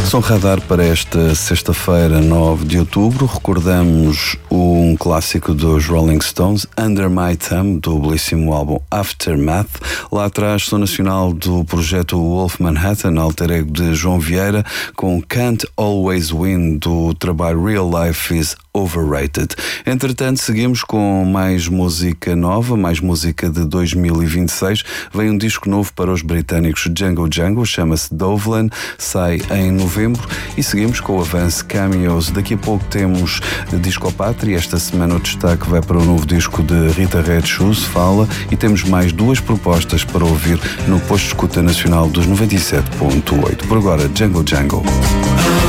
Som Radar para esta sexta-feira, 9 de outubro. Recordamos um clássico dos Rolling Stones, Under My Thumb, do belíssimo álbum Aftermath. Lá atrás, som nacional do projeto Wolf Manhattan, alter ego de João Vieira, com Can't Always Win, do trabalho Real Life is Overrated. Entretanto, seguimos com mais música nova, mais música de 2026. Vem um disco novo para os britânicos Django Django, chama-se Dovlan, sai em novembro, e seguimos com o avanço Cameos. Daqui a pouco temos Disco Pátria. Esta semana o destaque vai para o novo disco de Rita Red Shoes, Fala, e temos mais duas propostas para ouvir no Posto de Escuta Nacional dos 97.8. Por agora, Django Django.